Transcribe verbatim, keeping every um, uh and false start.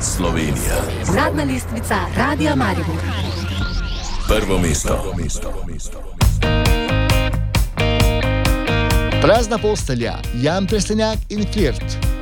Slovenija. Uradna lestvica Radia Maribor. Prvo mesto. Prazna postelja, Jan Prestenjak in Flirt.